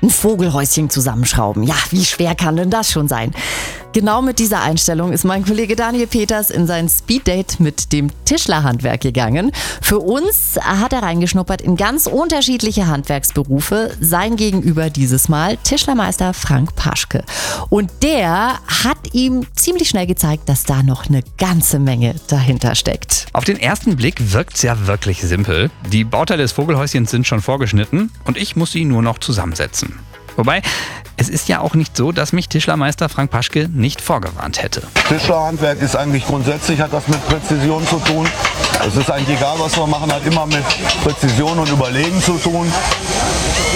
Ein Vogelhäuschen zusammenschrauben. Ja, wie schwer kann denn das schon sein? Genau mit dieser Einstellung ist mein Kollege Daniel Peters in sein Speeddate mit dem Tischlerhandwerk gegangen. Für uns hat er reingeschnuppert in ganz unterschiedliche Handwerksberufe. Sein Gegenüber dieses Mal Tischlermeister Frank Paschke. Und der hat ihm ziemlich schnell gezeigt, dass da noch eine ganze Menge dahinter steckt. Auf den ersten Blick wirkt's ja wirklich simpel. Die Bauteile des Vogelhäuschens sind schon vorgeschnitten und ich muss sie nur noch zusammensetzen. Wobei, es ist ja auch nicht so, dass mich Tischlermeister Frank Paschke nicht vorgewarnt hätte. Tischlerhandwerk ist eigentlich grundsätzlich, hat das mit Präzision zu tun. Es ist eigentlich egal, was wir machen, hat immer mit Präzision und Überlegen zu tun.